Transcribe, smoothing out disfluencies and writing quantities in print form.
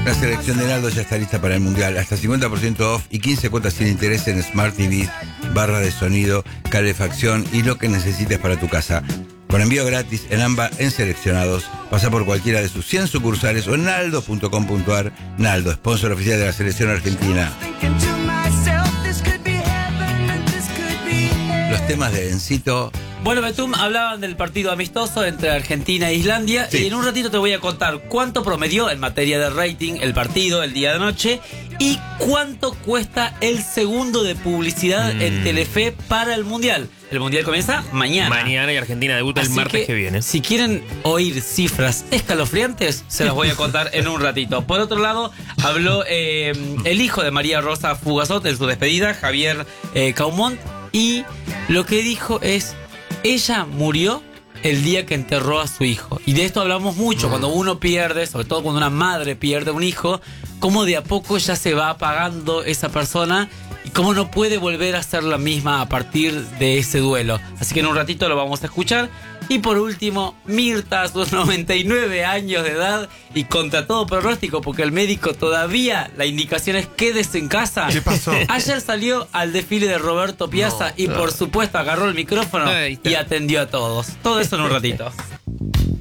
La selección de Naldo ya está lista para el Mundial. Hasta 50% off y 15 cuotas sin interés en Smart TV, barra de sonido, calefacción y lo que necesites para tu casa. Con envío gratis en AMBA en seleccionados. Pasa por cualquiera de sus 100 sucursales o en naldo.com.ar. Naldo, sponsor oficial de la selección argentina. Los temas de Encito. Bueno, Betum, hablaban del partido amistoso entre Argentina e Islandia, sí. Y en un ratito te voy a contar cuánto promedió en materia de rating el partido el día de noche y cuánto cuesta el segundo de publicidad en Telefe para el Mundial. El Mundial comienza mañana. Mañana y Argentina debuta el martes que viene. Si quieren oír cifras escalofriantes, se las voy a contar en un ratito. Por otro lado, habló el hijo de María Rosa Fugazot en su despedida, Javier Caumont, y lo que dijo es: ella murió el día que enterró a su hijo. Y de esto hablamos mucho, cuando uno pierde, sobre todo cuando una madre pierde un hijo, cómo de a poco ya se va apagando esa persona y cómo no puede volver a ser la misma a partir de ese duelo. Así que en un ratito lo vamos a escuchar. Y por último, Mirta, a sus 99 años de edad y contra todo pronóstico, porque el médico todavía, la indicación es quédese en casa. ¿Qué pasó? Ayer salió al desfile de Roberto Piazza y por supuesto agarró el micrófono y atendió a todos. Todo eso en un ratito.